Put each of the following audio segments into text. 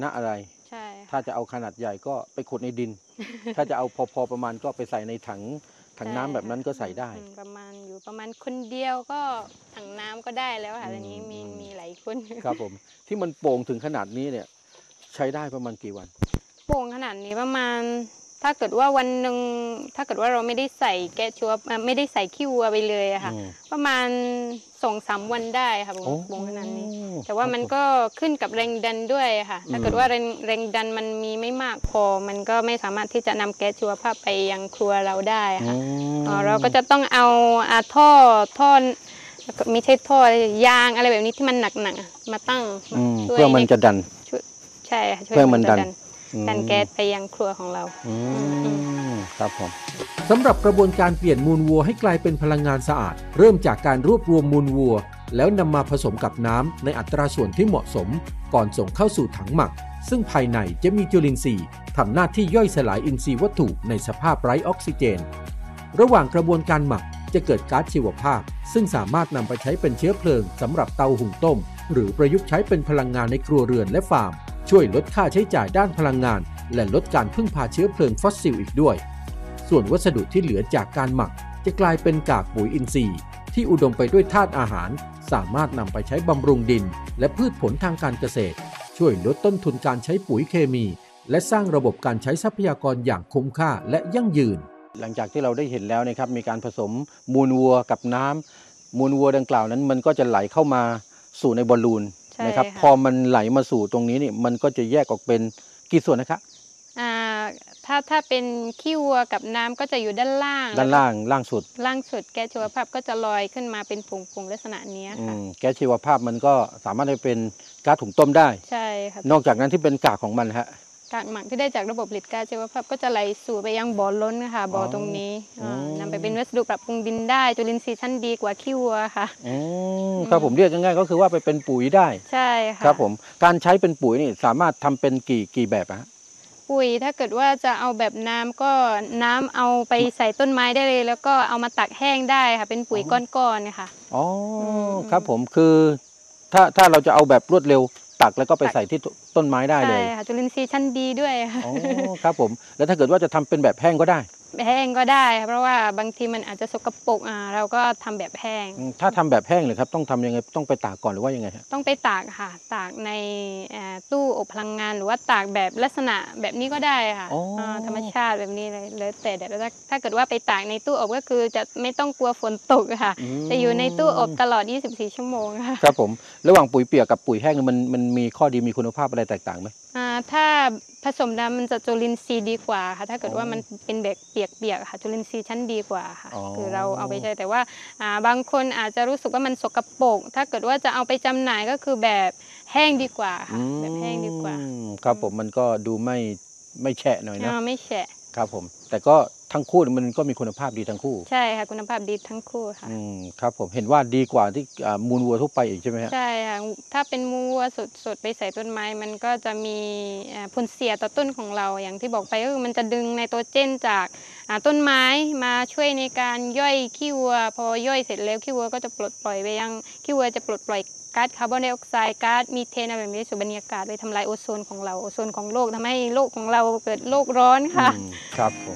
ณอะไรใช่ถ้าจะเอาขนาดใหญ่ก็ไปขุดในดิน ถ้าจะเอาพอประมาณก็ไปใส่ในถังน้ำแบบนั้นก็ใส่ได้ประมาณคนเดียวก็ถังน้ำก็ได้แล้วค่ะตอนนี้มีหลายคนครับผมที่มันโป่งถึงขนาดนี้เนี่ยใช้ได้ประมาณกี่วันโป่งขนาดนี้ประมาณถ้าเกิดว่าวันหนึ่งถ้าเกิดว่าเราไม่ได้ใส่แก๊สชัวไม่ได้ใส่ขี้วัวไปเลยอะค่ะประมาณ2-3 วันได้ค่ะโป่งขนาดนี้แต่ว่ามันก็ขึ้นกับแรงดันด้วยค่ะถ้าเกิดว่าแรงดันมันมีไม่มากพอมันก็ไม่สามารถที่จะนำแก๊สชีวภาพไปยังครัวเราได้ค่ะเราก็จะต้องเอาท่อไม่ใช่ท่อยางอะไรแบบนี้ที่มันหนักๆมาตั้งเพื่อมันจะดันใช่ค่ะช่วยเพื่อมันดันแก๊สไปยังครัวของเราครับผมสำหรับกระบวนการเปลี่ยนมูลวัวให้กลายเป็นพลังงานสะอาดเริ่มจากการรวบรวมมูลวัวแล้วนำมาผสมกับน้ำในอัตราส่วนที่เหมาะสมก่อนส่งเข้าสู่ถังหมักซึ่งภายในจะมีจุลินทรีย์ทำหน้าที่ย่อยสลายอินทรีย์วัตถุในสภาพไร้ออกซิเจนระหว่างกระบวนการหมักจะเกิดก๊าซชีวภาพซึ่งสามารถนำไปใช้เป็นเชื้อเพลิงสำหรับเตาหุงต้มหรือประยุกต์ใช้เป็นพลังงานในครัวเรือนและฟาร์มช่วยลดค่าใช้จ่ายด้านพลังงานและลดการพึ่งพาเชื้อเพลิงฟอสซิลอีกด้วยส่วนวัสดุที่เหลือจากการหมักจะกลายเป็นกากปุ๋ยอินทรีย์ที่อุดมไปด้วยธาตุอาหารสามารถนำไปใช้บำรุงดินและพืชผลทางการเกษตรช่วยลดต้นทุนการใช้ปุ๋ยเคมีและสร้างระบบการใช้ทรัพยากรอย่างคุ้มค่าและยั่งยืนหลังจากที่เราได้เห็นแล้วนะครับมีการผสมมูลวัวกับน้ำมูลวัวดังกล่าวนั้นมันก็จะไหลเข้ามาสู่ในบอลลูนนะครับพอมันไหลมาสู่ตรงนี้นี่มันก็จะแยกออกเป็นกี่ส่วนนะครับถ้าเป็นขี้วัวกับน้ำก็จะอยู่ด้านล่างล่างสุดแก๊สชีวภาพก็จะลอยขึ้นมาเป็นผงลักษณะนี้ค่ะแก๊สชีวภาพมันก็สามารถให้เป็นก๊าซถุงต้มได้ใช่ค่ะนอกจากนั้นที่เป็นกากของมันฮะกากหมักที่ได้จากระบบผลิตก๊าซชีวภาพก็จะไหลสู่ไปยังบ่อล้นค่ะบ่อตรงนี้นำไปเป็นวัสดุปรับปรุงดินได้จุลินทรีย์ชั้นดีกว่าขี้วัวค่ะครับผมเรียกง่ายๆก็คือว่าไปเป็นปุ๋ยได้ใช่ค่ะครับผมการใช้เป็นปุ๋ยนี่สามารถทำเป็นกี่แบบฮะปุ๋ยถ้าเกิดว่าจะเอาแบบน้ำก็น้ำเอาไปใส่ต้นไม้ได้เลยแล้วก็เอามาตักแห้งได้ค่ะเป็นปุ๋ยก้อนๆค่ะอ๋อครับผมคือถ้าเราจะเอาแบบรวดเร็วตักแล้วก็ไปใส่ที่ต้นไม้ได้เลยใช่ค่ะจุลินทรีย์ชั้นดีด้วยค่ะอ๋อครับผมแล้วถ้าเกิดว่าจะทำเป็นแบบแห้งก็ได้แห้งก็ได้เพราะว่าบางทีมันอาจจะสกปรกเราก็ทำแบบแห้งถ้าทำแบบแห้งเลยครับต้องทำยังไงต้องไปตากก่อนหรือว่ายังไงฮะต้องไปตากค่ะตากในตู้อบพลังงานหรือว่าตากแบบลักษณะแบบนี้ก็ได้ค่ะธรรมชาติแบบนี้เลยแต่ถ้าเกิดว่าไปตากในตู้อบก็คือจะไม่ต้องกลัวฝนตกค่ะจะอยู่ในตู้อบตลอด24 ชั่วโมงค่ะครับผมระหว่างปุ๋ยเปียกกับปุ๋ยแห้งมันมีข้อดีมีคุณภาพอะไรแตกต่างไหมถ้าผสมน้ำมันจะจุลินทรีย์ดีกว่าค่ะถ้าเกิดว่ามันเป็นแบบเปียกค่ะจุลินทรีย์ชั้นดีกว่าค่ะคือเราเอาไปใช้แต่ว่าบางคนอาจจะรู้สึกว่ามันสกปรกถ้าเกิดว่าจะเอาไปจำหน่ายก็คือแบบแห้งดีกว่าค่ะแบบแห้งดีกว่าครับผมมันก็ดูไม่แฉะหน่อยนะไม่แฉะครับผมแต่ก็ทั้งคู่มันก็มีคุณภาพดีทั้งคู่ใช่ค่ะคุณภาพดีทั้งคู่ค่ะครับผมเห็นว่าดีกว่าที่มูลวัวทั่วไปอีกใช่ไหมครับใช่ค่ะถ้าเป็นมูลวัวสดไปใส่ต้นไม้มันก็จะมีผลเสียต่อต้นของเราอย่างที่บอกไปก็คือมันจะดึงไนโตรเจนจากต้นไม้มาช่วยในการย่อยขี้วัวพอย่อยเสร็จแล้วขี้วัวก็จะปลดปล่อยไปยังขี้วัวจะปลดปล่อยก๊าซคาร์บอนไดออกไซด์ก๊าซมีเทนอะไรแบบนี้สู่บรรยากาศไปทำลายโอโซนของเราโอโซนของโลกทำให้โลกของเราเกิดโลกร้อนค่ะครับผม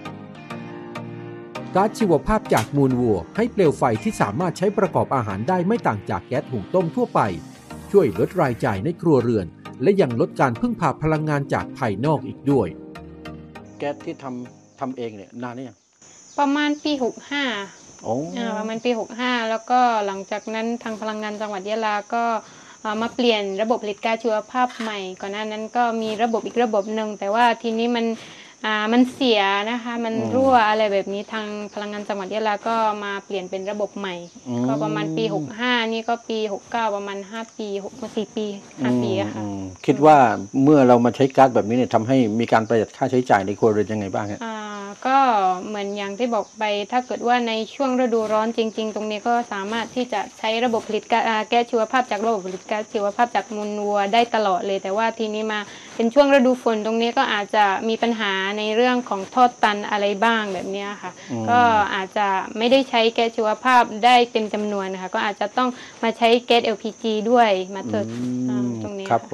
ก๊าซชีวภาพจากมูลวัวให้เปลวไฟที่สามารถใช้ประกอบอาหารได้ไม่ต่างจากแก๊สหุงต้มทั่วไปช่วยลดรายจ่ายในครัวเรือนและยังลดการพึ่งพาพลังงานจากภายนอกอีกด้วยแก๊สที่ทำเองเนี่ยนานหรือยังประมาณปี65ประมาณปี65แล้วก็หลังจากนั้นทางพลังงานจังหวัดยะลาก็มาเปลี่ยนระบบผลิตก๊าซชีวภาพใหม่ก่อนหน้านั้นก็มีระบบอีกระบบหนึ่งแต่ว่าทีนี้มันเสียนะคะมันรั่วอะไรแบบนี้ทางพลังงานจังหวัดยะลาก็มาเปลี่ยนเป็นระบบใหม่ก็ประมาณปี65นี่ก็ปี69ประมาณ5 ปี4 ปี5 ปีค่ะคิดว่าเมื่อเรามาใช้ก๊าซแบบนี้เนี่ยทำให้มีการประหยัดค่าใช้จ่ายในครัวเรือนยังไงบ้างครับก็เหมือนอย่างที่บอกไปถ้าเกิดว่าในช่วงฤดูร้อนจริงๆตรงนี้ก็สามารถที่จะใช้ระบบผลิตแก๊สชีวภาพจากระบบผลิตแก๊สชีวภาพจากมูลวัวได้ตลอดเลยแต่ว่าทีนี้มาเป็นช่วงฤดูฝนตรงนี้ก็อาจจะมีปัญหาในเรื่องของท่อตันอะไรบ้างแบบนี้ค่ะก็อาจจะไม่ได้ใช้แก๊สชีวภาพได้เต็มจำนวนนะคะก็อาจจะต้องมาใช้แก๊ส LPG ด้วยมาเติมตรงนี้